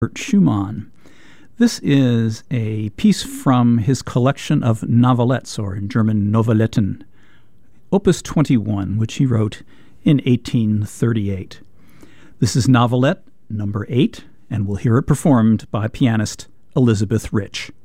Schumann. This is a piece from his collection of novelettes, or in German Novelletten, Opus 21, which he wrote in 1838. This is Novelette number 8, and we'll hear it performed by pianist Elizabeth Rich.